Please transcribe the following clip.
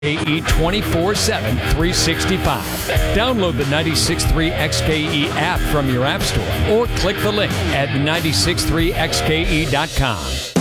XKE 24/7, 365. Download the 96.3 XKE app from your app store or click the link at 963xke.com.